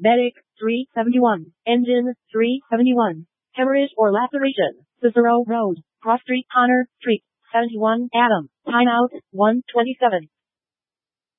Medic, 371. Engine, 371. Hemorrhage or laceration. Cicero Road, Cross Street, Connor Street, 71. Adam. Timeout, 1:27.